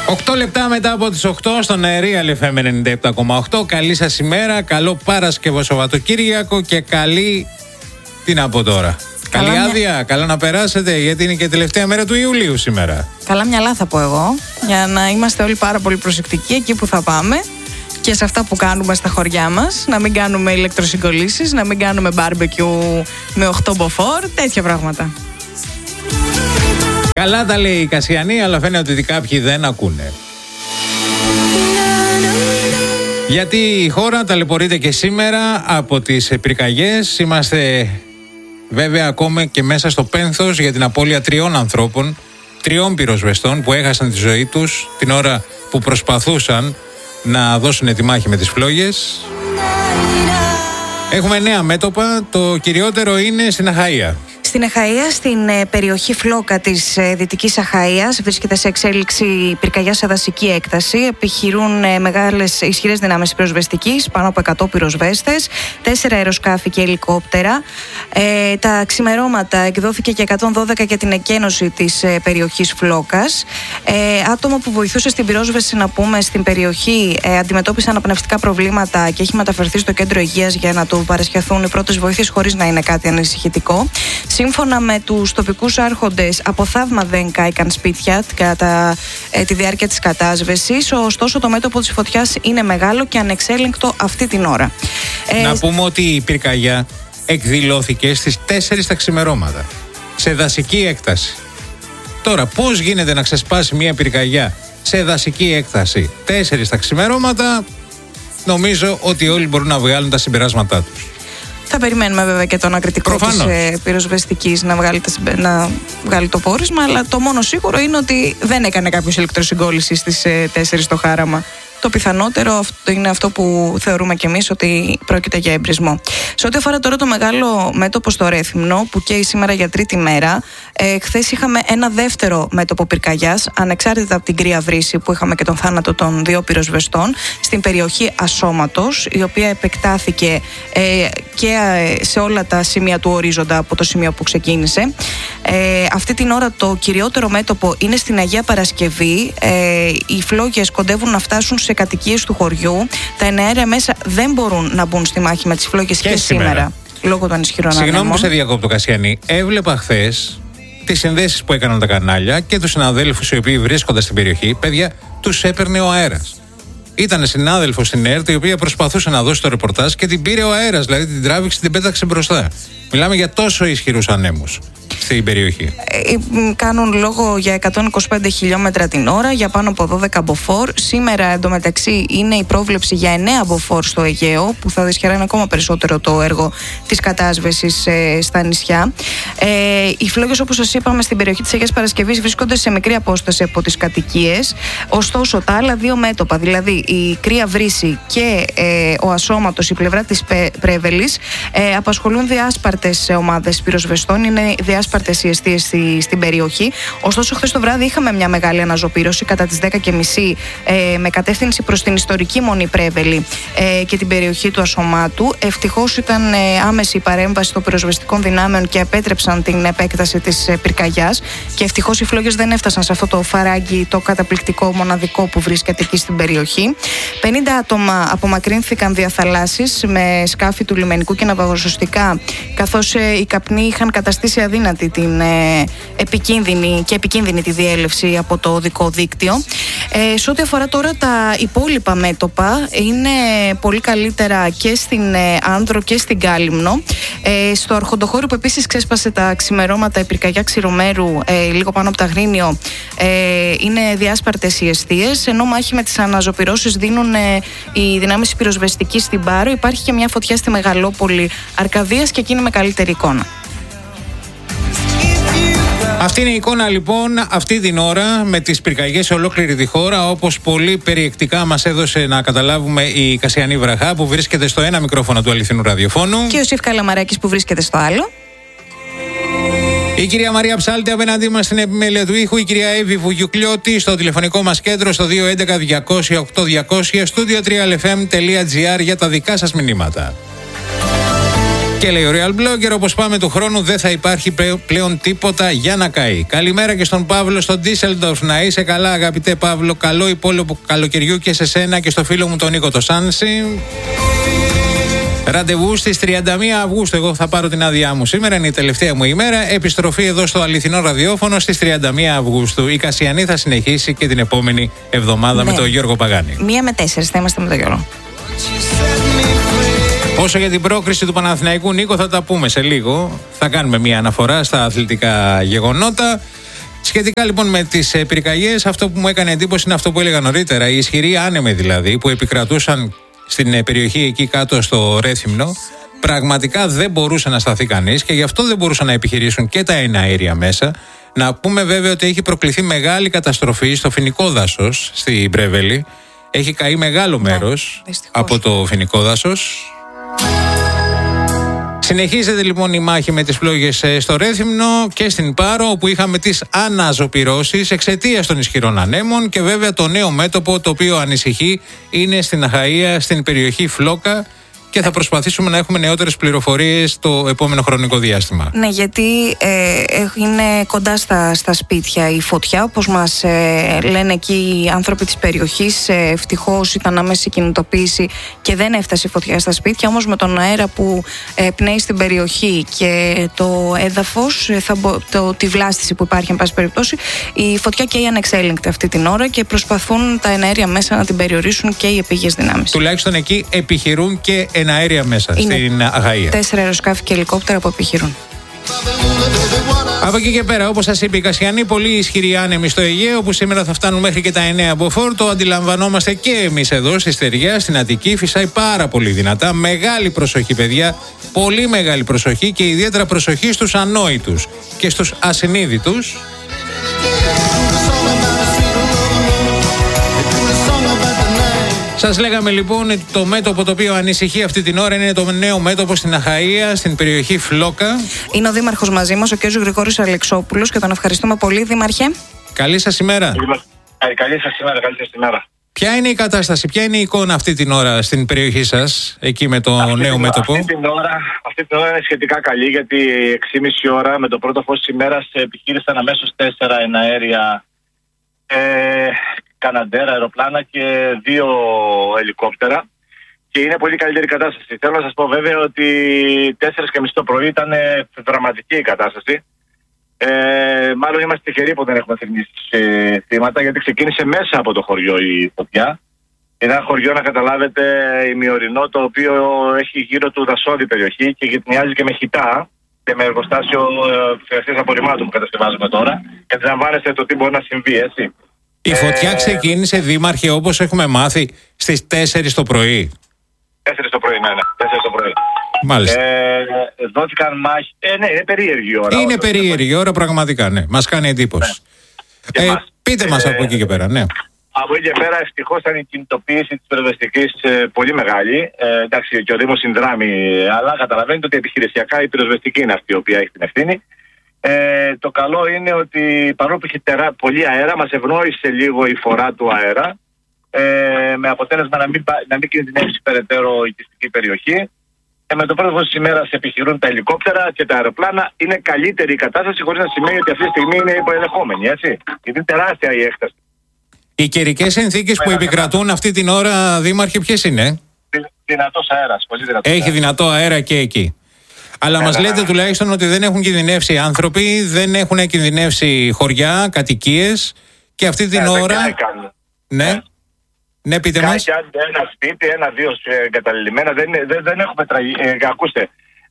8 λεπτά μετά από τις 8 στον Real FM 97,8. Καλή σας ημέρα, καλό Παρασκευό Σαββατοκύριακο και καλή, τι να πω τώρα, καλή άδεια, καλά να περάσετε, γιατί είναι και τελευταία μέρα του Ιουλίου σήμερα. Καλά μυαλά θα πω εγώ, για να είμαστε όλοι πάρα πολύ προσεκτικοί εκεί που θα πάμε και σε αυτά που κάνουμε στα χωριά μας. Να μην κάνουμε ηλεκτροσυγκολήσεις, να μην κάνουμε barbecue με 8 μποφόρ, τέτοια πράγματα. Καλά τα λέει η Κασιανή, αλλά φαίνεται ότι κάποιοι δεν ακούνε. Γιατί η χώρα ταλαιπωρείται και σήμερα από τις πυρκαγιές. Είμαστε βέβαια ακόμα και μέσα στο πένθος για την απώλεια 3 ανθρώπων, 3 πυροσβεστών που έχασαν τη ζωή τους την ώρα που προσπαθούσαν να δώσουν τη μάχη με τις φλόγες. Έχουμε νέα μέτωπα, το κυριότερο είναι στην Αχαΐα. Στην Αχαΐα, στην περιοχή Φλόκα της Δυτικής Αχαΐας, βρίσκεται σε εξέλιξη πυρκαγιά σε δασική έκταση. Επιχειρούν μεγάλες ισχυρές δυνάμεις πυροσβεστικής, πάνω από 100 πυροσβέστες, 4 αεροσκάφη και ελικόπτερα. Τα ξημερώματα εκδόθηκε και 112 για την εκένωση της περιοχής Φλόκας. Άτομα που βοηθούσε στην πυρόσβεση, να πούμε, στην περιοχή αντιμετώπισαν αναπνευστικά προβλήματα και έχει μεταφερθεί στο κέντρο υγείας για να του παρασχεθούν οι πρώτες βοήθειες, χωρίς να είναι κάτι ανησυχητικό. Σύμφωνα με τους τοπικούς άρχοντες, από θαύμα δεν κάηκαν σπίτια κατά τη διάρκεια της κατάσβεσης. Ωστόσο, το μέτωπο της φωτιάς είναι μεγάλο και ανεξέλεγκτο αυτή την ώρα. Να πούμε ότι η πυρκαγιά εκδηλώθηκε στις 4 τα ξημερώματα, σε δασική έκταση. Τώρα, πώς γίνεται να ξεσπάσει μια πυρκαγιά σε δασική έκταση 4 τα ξημερώματα? Νομίζω ότι όλοι μπορούν να βγάλουν τα συμπεράσματά τους. Θα περιμένουμε βέβαια και τον ακριτικό της πυροσβεστικής να βγάλει το πόρισμα, αλλά το μόνο σίγουρο είναι ότι δεν έκανε κάποιος ηλεκτροσυγκόληση στις 4 το χάραμα. Το πιθανότερο είναι αυτό που θεωρούμε κι εμείς, ότι πρόκειται για εμπρισμό. Σε ό,τι αφορά τώρα το μεγάλο μέτωπο στο Ρέθυμνο, που καίει σήμερα για 3η μέρα, χθες είχαμε ένα δεύτερο μέτωπο πυρκαγιάς, ανεξάρτητα από την κρύα βρύση που είχαμε και τον θάνατο των 2 πυροσβεστών, στην περιοχή Ασώματος, η οποία επεκτάθηκε και σε όλα τα σημεία του ορίζοντα από το σημείο που ξεκίνησε. Αυτή την ώρα το κυριότερο μέτωπο είναι στην Αγία Παρασκευή. Οι φλόγες κοντεύουν να φτάσουν σε κατοικίες του χωριού. Τα εναέρια μέσα δεν μπορούν να μπουν στη μάχη με τις φλόγες και σήμερα λόγω των ισχυρών ανέμων. Συγγνώμη που σε διακόπτω, Κασιανή. Έβλεπα χθες τις συνδέσεις που έκαναν τα κανάλια και τους συναδέλφους οι οποίοι βρίσκονταν στην περιοχή. Παιδιά, τους έπαιρνε ο αέρας. Ήταν συνάδελφος στην ΕΡΤ, η οποία προσπαθούσε να δώσει το ρεπορτάζ και την πήρε ο αέρας, δηλαδή την τράβηξε, την πέταξε μπροστά. Μιλάμε για τόσο ισχυρούς ανέμους στην περιοχή. Κάνουν λόγο για 125 χιλιόμετρα την ώρα, για πάνω από 12 μποφόρ. Σήμερα εντωμεταξύ είναι η πρόβλεψη για 9 μποφόρ στο Αιγαίο, που θα δυσχεράνει ακόμα περισσότερο το έργο της κατάσβεσης στα νησιά. Οι φλόγες, όπως σας είπαμε, στην περιοχή της Αγίας Παρασκευής βρίσκονται σε μικρή απόσταση από τις κατοικίες. Ωστόσο, τα άλλα 2 μέτωπα, δηλαδή η κρύα βρύση και ο Ασώματος, η πλευρά της Πρέβελης, απασχολούν διάσπαρτες ομάδες πυροσβεστών. Είναι διάσπαρτες οι εστίες στην περιοχή. Ωστόσο, χθες το βράδυ είχαμε μια μεγάλη αναζωπήρωση κατά τις 10:30 με κατεύθυνση προς την ιστορική Μονή Πρέβελη και την περιοχή του Ασωμάτου. Ευτυχώς ήταν άμεση η παρέμβαση των πυροσβεστικών δυνάμεων και επέτρεψαν την επέκταση της πυρκαγιάς. Και ευτυχώς οι φλόγες δεν έφτασαν σε αυτό το φαράγγι, το καταπληκτικό μοναδικό που βρίσκεται εκεί στην περιοχή. 50 άτομα απομακρύνθηκαν δια θαλάσσης με σκάφη του λιμενικού και ναυαγοσωστικά, καθώς οι καπνοί είχαν καταστήσει αδύνατη την επικίνδυνη τη διέλευση από το οδικό δίκτυο. Σε ό,τι αφορά τώρα τα υπόλοιπα μέτωπα, είναι πολύ καλύτερα και στην Άνδρο και στην Κάλυμνο. Στο Αρχοντοχώριο, που επίσης ξέσπασε τα ξημερώματα, η πυρκαγιά Ξηρομέρου, λίγο πάνω από τα Αγρίνιο, είναι διάσπαρτες οι εστίες, ενώ μάχη με τις αναζωπυρώσεις δίνουν οι δυνάμεις πυροσβεστικής στην Πάρο. Υπάρχει και μια φωτιά στη Μεγαλόπολη Αρκαδίας και εκείνη με καλύτερη εικόνα. Αυτή είναι η εικόνα λοιπόν αυτή την ώρα με τις πυρκαγιές σε ολόκληρη τη χώρα, όπως πολύ περιεκτικά μας έδωσε να καταλάβουμε η Κασιανή Βραχά, που βρίσκεται στο ένα μικρόφωνο του αληθινού ραδιοφώνου, και ο Σιφ Καλαμαράκης, που βρίσκεται στο άλλο. Η κυρία Μαρία Ψάλτη απέναντί μας στην επιμέλεια του ήχου, η κυρία Εύη Βουγιουκλιώτη στο τηλεφωνικό μας κέντρο στο 211-200-8200, studio3lfm.gr για τα δικά σας μηνύματα. Και λέει ο Real Blogger, όπως πάμε του χρόνου δεν θα υπάρχει πλέον τίποτα για να καεί. Καλημέρα και στον Παύλο στον Ντίσελντορφ. Να είσαι καλά, αγαπητέ Παύλο. Καλό υπόλοιπο καλοκαιριού και σε σένα και στο φίλο μου τον Νίκο το Σάνση. Ραντεβού στις 31 Αυγούστου. Εγώ θα πάρω την άδειά μου. Σήμερα είναι η τελευταία μου ημέρα. Επιστροφή εδώ στο αληθινό ραδιόφωνο στις 31 Αυγούστου. Η Κασιανή θα συνεχίσει και την επόμενη εβδομάδα με τον Γιώργο Παγάνη. 1 με 4 θα είμαστε με τον Γιώργο. Όσο για την πρόκριση του Παναθηναϊκού, Νίκο, θα τα πούμε σε λίγο. Θα κάνουμε μια αναφορά στα αθλητικά γεγονότα. Σχετικά λοιπόν με τις πυρκαγιές, αυτό που μου έκανε εντύπωση είναι αυτό που έλεγα νωρίτερα. Οι ισχυροί άνεμοι δηλαδή που επικρατούσαν στην περιοχή εκεί κάτω στο Ρέθυμνο, πραγματικά δεν μπορούσε να σταθεί κανείς και γι' αυτό δεν μπορούσαν να επιχειρήσουν και τα εναέρια μέσα. Να πούμε βέβαια ότι έχει προκληθεί μεγάλη καταστροφή στο φοινικό δάσος στη Μπρέβελη. Έχει καεί μεγάλο μέρος από το φοινικό δάσος. Συνεχίζεται λοιπόν η μάχη με τις φλόγες στο Ρέθυμνο και στην Πάρο, όπου είχαμε τις αναζωπυρώσεις εξαιτίας των ισχυρών ανέμων, και βέβαια το νέο μέτωπο το οποίο ανησυχεί είναι στην Αχαΐα, στην περιοχή Φλόκα, και θα προσπαθήσουμε να έχουμε νεότερες πληροφορίες το επόμενο χρονικό διάστημα. Ναι, γιατί είναι κοντά στα σπίτια η φωτιά, όπως μας λένε εκεί οι άνθρωποι της περιοχής. Ευτυχώς ήταν άμεση κινητοποίηση και δεν έφτασε η φωτιά στα σπίτια, όμως με τον αέρα που πνέει στην περιοχή και το έδαφος, τη βλάστηση που υπάρχει εν πάση περιπτώσει, η φωτιά καίει ανεξέλεγκτη αυτή την ώρα και προσπαθούν τα εναέρια μέσα να την περιορίσουν και οι επίγειες δυνάμεις. Τουλάχιστον εκεί επιχειρούν και εναέρια μέσα είναι στην Αχαΐα. 4 αεροσκάφη και ελικόπτερα που επιχειρούν. Από εκεί και πέρα, όπως σας είπε η Κασιανή, πολύ ισχυροί άνεμοι στο Αιγαίο, που σήμερα θα φτάνουν μέχρι και τα 9 μποφόρ. Το αντιλαμβανόμαστε και εμείς εδώ στη Στεριά, στην Αττική. Φυσάει πάρα πολύ δυνατά. Μεγάλη προσοχή, παιδιά. Πολύ μεγάλη προσοχή, και ιδιαίτερα προσοχή στους ανόητους και στους ασυνείδητους. Σας λέγαμε λοιπόν ότι το μέτωπο το οποίο ανησυχεί αυτή την ώρα είναι το νέο μέτωπο στην Αχαΐα, στην περιοχή Φλόκα. Είναι ο Δήμαρχος μαζί μας, ο κ. Γρηγόρης Αλεξόπουλος, και τον ευχαριστούμε πολύ, Δήμαρχε. Καλή σας ημέρα. Καλή σας ημέρα. Ποια είναι η κατάσταση, ποια είναι η εικόνα αυτή την ώρα στην περιοχή σας, εκεί με το νέο μέτωπο? Αυτή την ώρα είναι σχετικά καλή, γιατί 6,5 ώρα με το πρώτο φως της ημέρας επιχείρησαν αμέσως 4 εναέρια Καναντέρα, αεροπλάνα και 2 ελικόπτερα, και είναι πολύ καλύτερη κατάσταση. Θέλω να σας πω βέβαια ότι 4:30 το πρωί ήταν δραματική η κατάσταση. Μάλλον είμαστε τυχεροί που δεν έχουμε θύματα, γιατί ξεκίνησε μέσα από το χωριό η φωτιά. Είναι ένα χωριό, να καταλάβετε, ημιορεινό, το οποίο έχει γύρω του δασόδη περιοχή και γυτνιάζει και με χιτά και με εργοστάσιο φεραστής απορριμμάτων που κατασκευάζουμε τώρα. Και αντιλαμβάνεστε το τι μπορεί να συμβεί, έτσι. Η φωτιά ξεκίνησε, Δήμαρχε, όπως έχουμε μάθει, στις 4 το πρωί. 4 το πρωί, ναι, 4 το πρωί. Μάλιστα. Δόθηκαν μάχη. Ναι, είναι περίεργη η ώρα. Είναι περίεργη η ώρα, πραγματικά, ναι. Μας κάνει εντύπωση. Ναι. Πείτε μας από εκεί και πέρα, ναι. Από εκεί και πέρα, ευτυχώς ήταν η κινητοποίηση της πυροσβεστικής πολύ μεγάλη. Εντάξει, και ο Δήμος συνδράμει, αλλά καταλαβαίνετε ότι επιχειρησιακά η πυροσβεστική είναι αυτή η οποία έχει την ευθύνη. Το καλό είναι ότι παρόλο που είχε πολύ αέρα, μας ευνόησε λίγο η φορά του αέρα, με αποτέλεσμα να μην κινδυνεύσει περαιτέρω η οικιστική περιοχή. Με το πρώτο φως της ημέρας επιχειρούν τα ελικόπτερα και τα αεροπλάνα. Είναι καλύτερη η κατάσταση, χωρίς να σημαίνει ότι αυτή τη στιγμή είναι υποελεγχόμενη, έτσι. Γιατί είναι τεράστια η έκταση. Οι καιρικές συνθήκες που επικρατούν αυτή την ώρα, Δήμαρχε, ποιες είναι? Δυνατός αέρας, πολύ δυνατός. Έχει δυνατό αέρα και εκεί. Αλλά μας λέτε τουλάχιστον ότι δεν έχουν κινδυνεύσει άνθρωποι, δεν έχουν κινδυνεύσει χωριά, κατοικίες, και αυτή την ώρα. Ναι. Ναι, πείτε μας. Ένα σπίτι, 1-2 εγκαταλειμμένα, δεν έχουμε ακούστε,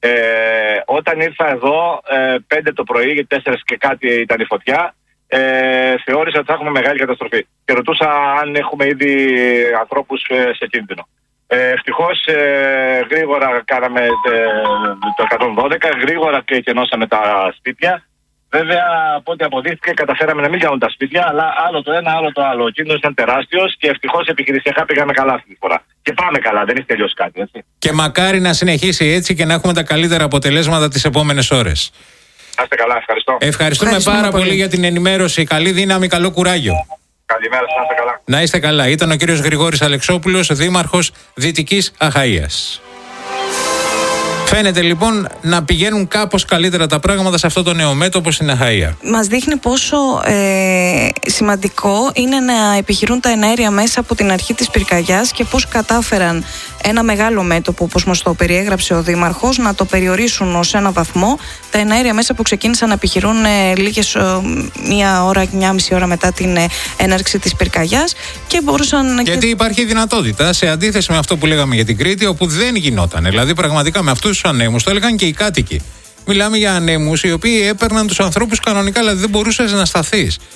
όταν ήρθα εδώ 5 το πρωί, γιατί 4 και κάτι ήταν η φωτιά, θεώρησα ότι θα έχουμε μεγάλη καταστροφή. Και ρωτούσα αν έχουμε ήδη ανθρώπους σε κίνδυνο. Ευτυχώς γρήγορα κάναμε το 112, γρήγορα και κενώσαμε τα σπίτια. Βέβαια, από ό,τι αποδείχθηκε, καταφέραμε να μην κάνουν τα σπίτια, αλλά άλλο το ένα, άλλο το άλλο. Ο κίνδυνος ήταν τεράστιος και ευτυχώς επιχειρησιακά πήγαμε καλά αυτή τη φορά. Και πάμε καλά, δεν έχει τελειώσει κάτι, έτσι. Και μακάρι να συνεχίσει έτσι και να έχουμε τα καλύτερα αποτελέσματα τις επόμενες ώρες. Να είστε καλά, ευχαριστώ. Ευχαριστούμε πάρα πολύ για την ενημέρωση. Καλή δύναμη, καλό κουράγιο. Καλημέρα, να είστε καλά. Να είστε καλά. Ήταν ο κύριος Γρηγόρης Αλεξόπουλος, Δήμαρχος Δυτικής Αχαΐας. Φαίνεται λοιπόν να πηγαίνουν κάπως καλύτερα τα πράγματα σε αυτό το νέο μέτωπο στην Αχαΐα. Μας δείχνει πόσο σημαντικό είναι να επιχειρούν τα εναέρια μέσα από την αρχή της πυρκαγιάς και πώς κατάφεραν ένα μεγάλο μέτωπο, όπως μας το περιέγραψε ο Δήμαρχος, να το περιορίσουν ως ένα βαθμό. Τα εναέρια μέσα που ξεκίνησαν να επιχειρούν μια μισή ώρα μετά την έναρξη της πυρκαγιάς και μπορούσαν. Γιατί υπάρχει δυνατότητα, σε αντίθεση με αυτό που λέγαμε για την Κρήτη, όπου δεν γινόταν. Δηλαδή, πραγματικά με αυτούς τους ανέμους, το έλεγαν και οι κάτοικοι. Μιλάμε για ανέμους οι οποίοι έπαιρναν τους ανθρώπους κανονικά, δηλαδή δεν μπορούσες να σταθείς.